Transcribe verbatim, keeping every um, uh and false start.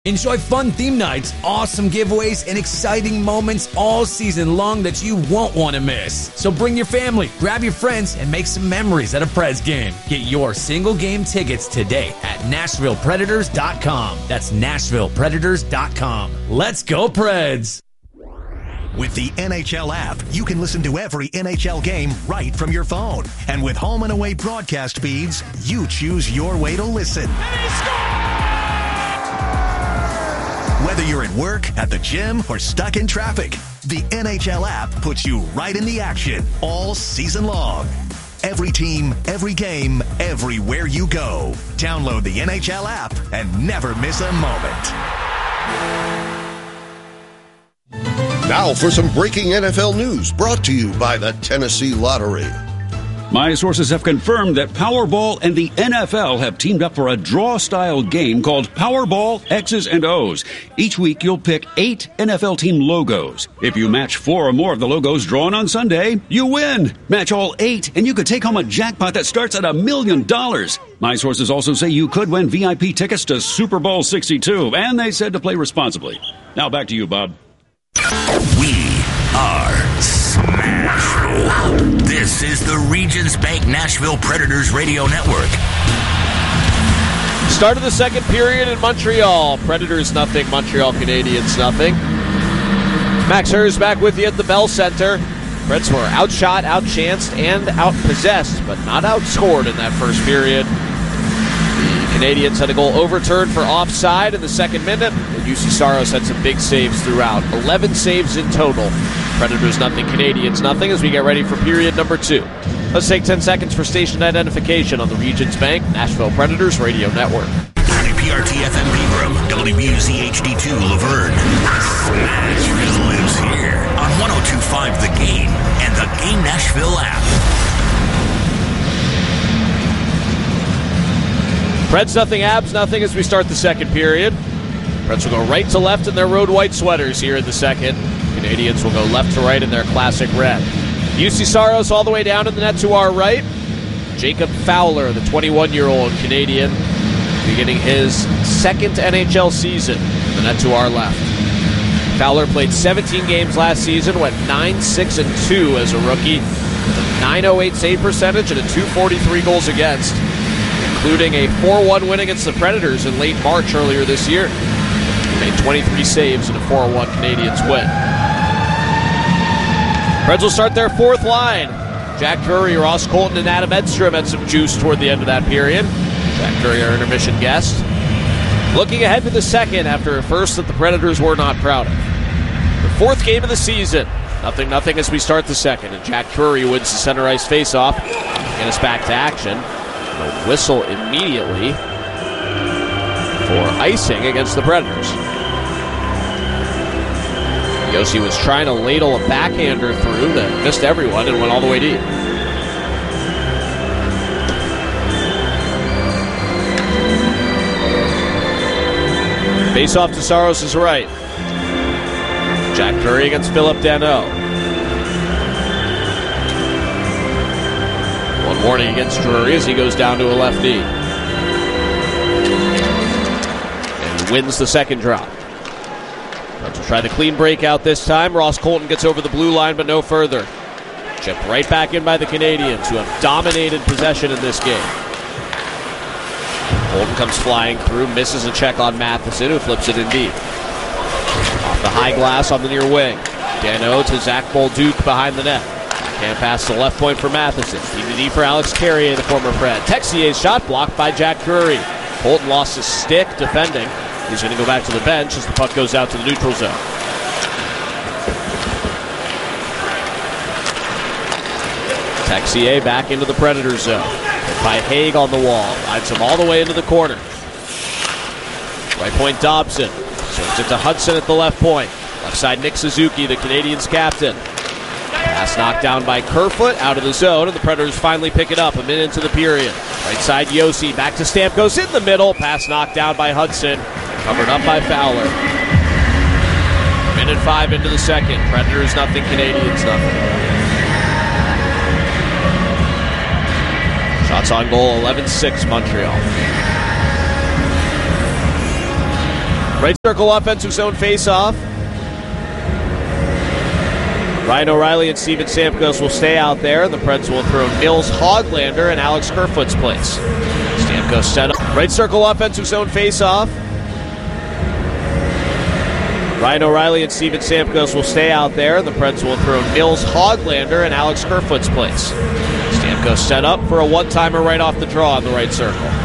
Enjoy fun theme nights, awesome giveaways, and exciting moments all season long that you won't want to miss. So bring your family, grab your friends, and make some memories at a Preds game. Get your single game tickets today at Nashville Predators dot com. That's Nashville Predators dot com. Let's go Preds! With the N H L app, you can listen to every N H L game right from your phone. And with home and away broadcast feeds, you choose your way to listen. And he scores! Whether you're at work, at the gym, or stuck in traffic, the N H L app puts you right in the action all season long. Every team, every game, everywhere you go. Download the N H L app and never miss a moment. Now for some breaking N F L news brought to you by the Tennessee Lottery. My sources have confirmed that Powerball and the N F L have teamed up for a draw-style game called Powerball X's and O's. Each week, you'll pick eight N F L team logos. If you match four or more of the logos drawn on Sunday, you win. Match all eight, and you could take home a jackpot that starts at a million dollars. My sources also say you could win V I P tickets to Super Bowl sixty-two, and they said to play responsibly. Now back to you, Bob. We are Smashville. This is the Regions Bank Nashville Predators Radio Network. Start of the second period in Montreal. Predators nothing, Montreal Canadiens nothing. Max Hers back with you at the Bell Center. Preds were outshot, outchanced, and outpossessed, but not outscored in that first period. The Canadiens had a goal overturned for offside in the second minute. And U C Saros had some big saves throughout. eleven saves in total. Predators nothing, Canadiens nothing as we get ready for period number two. Let's take ten seconds for station identification on the Regions Bank Nashville Predators Radio Network. W P R T F M Pegram, W B U Z H D two Laverne. Smashville lives here on one oh two point five The Game and the Game Nashville app. Preds nothing, Abs nothing as we start the second period. Preds will go right to left in their road white sweaters here in the second. Canadiens will go left to right in their classic red. U C Saros all the way down in the net to our right. Jacob Fowler, the twenty-one-year-old Canadian, beginning his second N H L season. The net to our left. Fowler played seventeen games last season, went nine six and two as a rookie, with a nine oh eight save percentage and a two forty-three goals against, including a four one win against the Predators in late March earlier this year. He made twenty-three saves in a four one Canadiens win. Preds will start their fourth line. Jack Drury, Ross Colton, and Adam Edstrom had some juice toward the end of that period. Jack Drury, our intermission guest. Looking ahead to the second after a first that the Predators were not proud of. The fourth game of the season. Nothing, nothing as we start the second. And Jack Drury wins the center ice faceoff. Get us back to action. A whistle immediately for icing against the Predators. Yossi was trying to ladle a backhander through that missed everyone and went all the way deep. Face off to Saros' right. Jack Drury against Philip Danault. One warning against Drury as he goes down to a left knee. And he wins the second drop. Let's try the clean breakout this time. Ross Colton gets over the blue line, but no further. Chipped right back in by the Canadiens, who have dominated possession in this game. Colton comes flying through, misses a check on Matheson, who flips it in deep. Off the high glass on the near wing. Danault to Zach Bolduc behind the net. Can't pass the left point for Matheson. D to D for Alex Carrier, the former Pred. Texier's shot blocked by Jack Drury. Colton lost his stick defending. He's going to go back to the bench as the puck goes out to the neutral zone. Texier back into the Predator zone. By Haig on the wall. Lines him all the way into the corner. Right point Dobson. Serves it to Hudson at the left point. Left side Nick Suzuki, the Canadiens captain. Pass knocked down by Kerfoot out of the zone, and the Predators finally pick it up a minute into the period. Right side Yossi, back to Stamkos in the middle. Pass knocked down by Hudson. Covered up by Fowler. Minute five into the second. Predators nothing, Canadiens nothing. Shots on goal, eleven six Montreal. Right circle offensive zone face-off. Ryan O'Reilly and Steven Stamkos will stay out there. The Preds will throw Nils Hoglander and Alex Kerfoot's place. Stamkos set up. Right circle offensive zone face-off. Ryan O'Reilly and Steven Stamkos will stay out there. The Preds will throw Nils Hoglander and Alex Kerfoot's place. Stamkos set up for a one-timer right off the draw on the right circle.